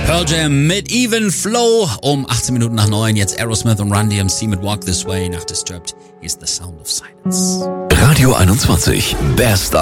Pearl Jam mit Even Flow um 18 Minuten nach 9. Jetzt Aerosmith und Run DMC mit Walk This Way. Nach Disturbed ist The Sound of Silence. Radio 21, Best